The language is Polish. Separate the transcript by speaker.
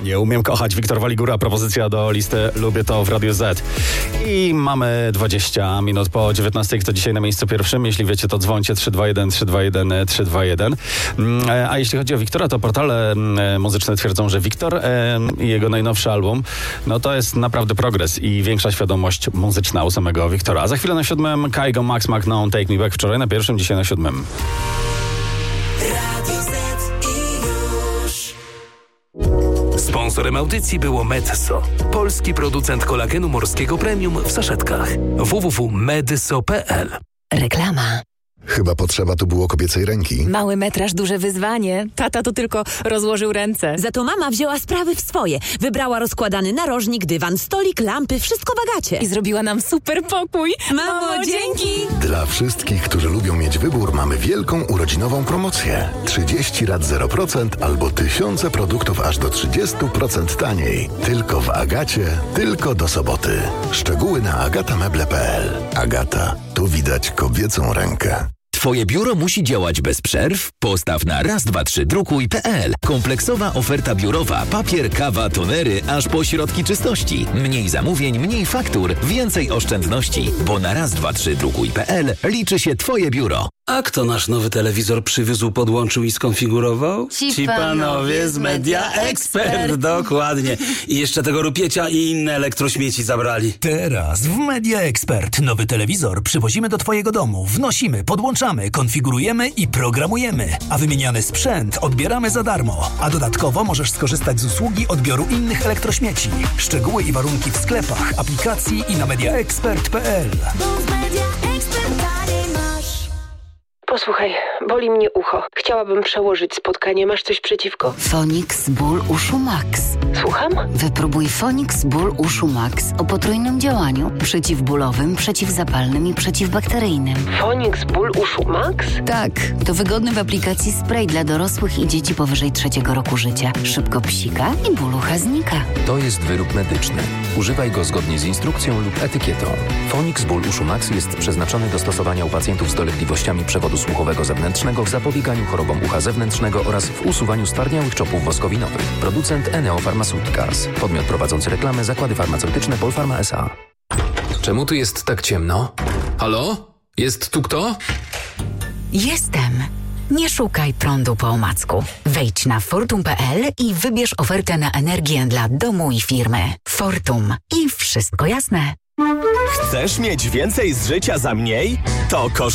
Speaker 1: Nie umiem kochać. Wiktor Waligura, propozycja do listy Lubię to w Radiu Z. I mamy 20 minut po 19. Kto dzisiaj na miejscu pierwszym? Jeśli wiecie, to dzwońcie 321 321 321. A jeśli chodzi o Wiktora, to portale muzyczne twierdzą, że Wiktor i jego najnowszy album, no to jest naprawdę progres i większa świadomość muzyczna u samego Wiktora. A za chwilę na 7. Kygo, Max McNown, Take Me Back. Wczoraj na 1, dzisiaj na 7.
Speaker 2: Sponsorem audycji było Medyso, polski producent kolagenu morskiego premium w saszetkach. www.medyso.pl.
Speaker 3: Reklama.
Speaker 4: Chyba potrzeba tu było kobiecej ręki.
Speaker 3: Mały metraż, duże wyzwanie. Tata to tylko rozłożył ręce.
Speaker 5: Za to mama wzięła sprawy w swoje. Wybrała rozkładany narożnik, dywan, stolik, lampy, wszystko w Agacie.
Speaker 3: I zrobiła nam super pokój.
Speaker 5: Mamo, dzięki!
Speaker 4: Dla wszystkich, którzy lubią mieć wybór, mamy wielką urodzinową promocję. 30 lat 0% albo tysiące produktów aż do 30% taniej. Tylko w Agacie, tylko do soboty. Szczegóły na agatameble.pl. Agata, tu widać kobiecą rękę.
Speaker 6: Twoje biuro musi działać bez przerw? Postaw na raz-dwa-trzy-drukuj.pl. Kompleksowa oferta biurowa. Papier, kawa, tonery, aż po środki czystości. Mniej zamówień, mniej faktur, więcej oszczędności. Bo na raz-dwa-trzy-drukuj.pl liczy się Twoje biuro.
Speaker 7: A kto nasz nowy telewizor przywiózł, podłączył i skonfigurował?
Speaker 5: Ci panowie z Media Expert.
Speaker 7: Dokładnie. I jeszcze tego rupiecia i inne elektrośmieci zabrali.
Speaker 8: Teraz w Media Expert nowy telewizor przywozimy do Twojego domu, wnosimy, podłączamy, konfigurujemy i programujemy, a wymieniany sprzęt odbieramy za darmo. A dodatkowo możesz skorzystać z usługi odbioru innych elektrośmieci. Szczegóły i warunki w sklepach, aplikacji i na mediaexpert.pl.
Speaker 9: Posłuchaj, boli mnie ucho. Chciałabym przełożyć spotkanie. Masz coś przeciwko?
Speaker 10: Fonix Ból Uszu Max.
Speaker 9: Słucham?
Speaker 10: Wypróbuj Fonix Ból Uszu Max o potrójnym działaniu: przeciwbólowym, przeciwzapalnym i przeciwbakteryjnym.
Speaker 9: Fonix Ból Uszu Max?
Speaker 10: Tak, to wygodny w aplikacji spray dla dorosłych i dzieci powyżej 3 roku życia. Szybko psika i ból ucha znika.
Speaker 11: To jest wyrób medyczny. Używaj go zgodnie z instrukcją lub etykietą. Fonix Ból Uszu Max jest przeznaczony do stosowania u pacjentów z dolegliwościami przewodu słuchowego zewnętrznego w zapobieganiu chorobom ucha zewnętrznego oraz w usuwaniu stwardniałych czopów woskowinowych. Producent Eneo Pharmaceuticals. Podmiot prowadzący reklamę Zakłady Farmaceutyczne Polpharma S.A. Czemu tu jest tak ciemno? Halo? Jest tu kto?
Speaker 3: Jestem. Nie szukaj prądu po omacku. Wejdź na fortum.pl i wybierz ofertę na energię dla domu i firmy. Fortum. I wszystko jasne.
Speaker 12: Chcesz mieć więcej z życia za mniej? To korzystaj